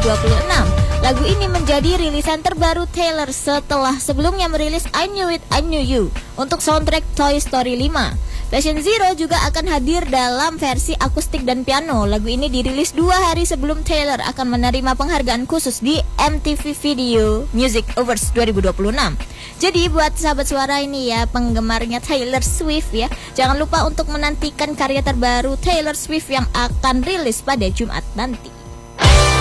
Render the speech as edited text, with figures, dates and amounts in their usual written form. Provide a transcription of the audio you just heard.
2026. Lagu ini menjadi rilisan terbaru Taylor setelah sebelumnya merilis I Knew It, I Knew You untuk soundtrack Toy Story 5. Patient Zero juga akan hadir dalam versi akustik dan piano. Lagu ini dirilis 2 hari sebelum Taylor akan menerima penghargaan khusus di MTV Video Music Awards 2026. Jadi buat sahabat suara ini ya, penggemarnya Taylor Swift ya, jangan lupa untuk menantikan karya terbaru Taylor Swift yang akan rilis pada Jumat nanti.